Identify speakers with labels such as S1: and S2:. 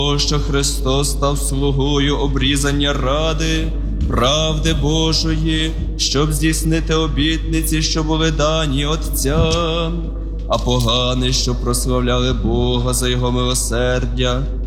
S1: що Христос став слугою обрізання ради, правди Божої, щоб здійснити обітниці, що були дані отцям, а погани, що прославляли Бога за Його милосердя,